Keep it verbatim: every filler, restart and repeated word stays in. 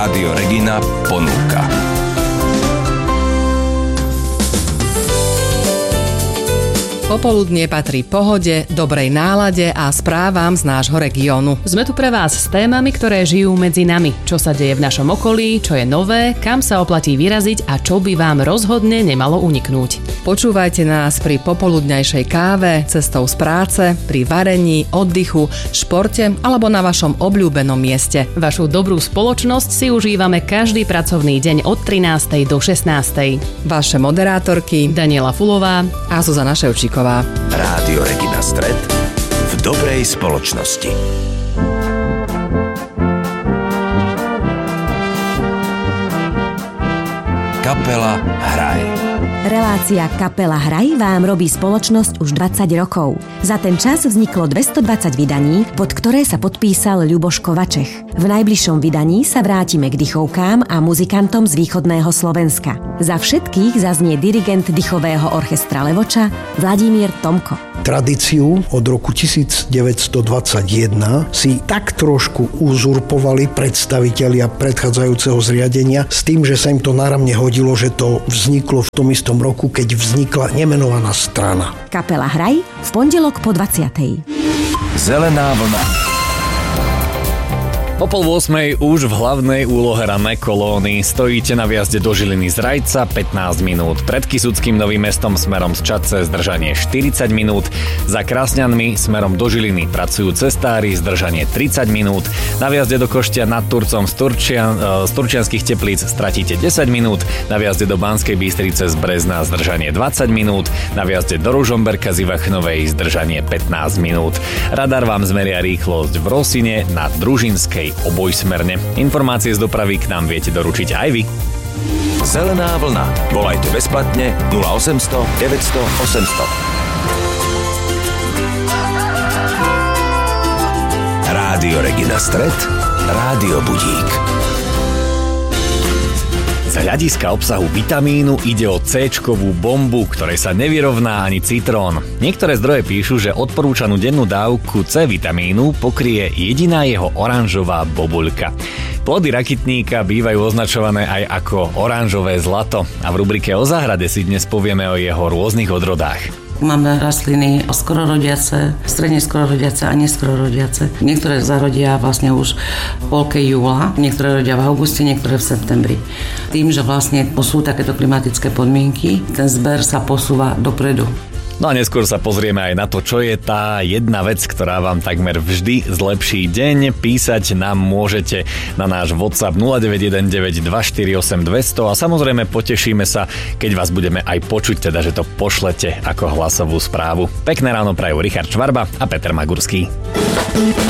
Rádio Regina ponúka. Popoludnie patrí pohode, dobrej nálade a správam z nášho regiónu. Sme tu pre vás s témami, ktoré žijú medzi nami. Čo sa deje v našom okolí, čo je nové, kam sa oplatí vyraziť a čo by vám rozhodne nemalo uniknúť. Počúvajte nás pri popoludňajšej káve, cestou z práce, pri varení, oddychu, športe alebo na vašom obľúbenom mieste. Vašu dobrú spoločnosť si užívame každý pracovný deň od trinástej do šestnástej. Vaše moderátorky Daniela Fulová a Zuzana Ševčíková. Rádio Regina Stred v dobrej spoločnosti. Kapela Hraj. Relácia Kapela Hraj vám robí spoločnosť už dvadsať rokov. Za ten čas vzniklo dvestodvadsať vydaní, pod ktoré sa podpísal Ľuboš Kovačech. V najbližšom vydaní sa vrátime k dychovkám a muzikantom z východného Slovenska. Za všetkých zaznie dirigent dychového orchestra Levoča Vladimír Tomko. Tradíciu od roku devätnásťstodvadsaťjeden si tak trošku uzurpovali predstavitelia predchádzajúceho zriadenia s tým, že sa im to náramne hodilo, že to vzniklo v tom istom roku, keď vznikla nemenovaná strana. Kapela Hraj v pondelok po dvadsiatej. Zelená vlna. O pol ôsmej už v hlavnej úlohe rannej kolóny stojíte na vjazde do Žiliny z Rajca pätnásť minút. Pred Kysuckým Novým Mestom smerom z Čadce zdržanie štyridsať minút. Za Krásňanmi smerom do Žiliny pracujú cestári zdržanie tridsať minút. Na vjazde do Koštia nad Turcom z, Turčian, z Turčianskych Teplíc stratíte desať minút. Na vjazde do Banskej Bystrice z Brezna zdržanie dvadsať minút. Na vjazde do Ružomberka z Ivachnovej zdržanie pätnásť minút. Radar vám zmeria rýchlosť v Rosine na Družinskej obojsmerne. Informácie z dopravy k nám viete doručiť aj vy. Zelená vlna. Volajte bezplatne nula osemsto deväťsto osemsto. Rádio Regina Stred, Rádio Budík. Z hľadiska obsahu vitamínu ide o C-čkovú bombu, ktorej sa nevyrovná ani citrón. Niektoré zdroje píšu, že odporúčanú dennú dávku C vitamínu pokrie jediná jeho oranžová bobuľka. Plody rakitníka bývajú označované aj ako oranžové zlato a v rubrike o záhrade si dnes povieme o jeho rôznych odrodách. Máme rastliny skororodiace, stredne skororodiace a neskororodiace. Niektoré zarodia vlastne už v polke júla, niektoré rodia v auguste, niektoré v septembri. Tým, že vlastne sú takéto klimatické podmienky, ten zber sa posúva dopredu. No a neskôr sa pozrieme aj na to, čo je tá jedna vec, ktorá vám takmer vždy zlepší deň. Písať nám môžete na náš WhatsApp nula deväť jeden deväť dva štyri osem dvesto a samozrejme potešíme sa, keď vás budeme aj počuť, teda že to pošlete ako hlasovú správu. Pekné ráno prajú Richard Čvarba a Peter Magurský.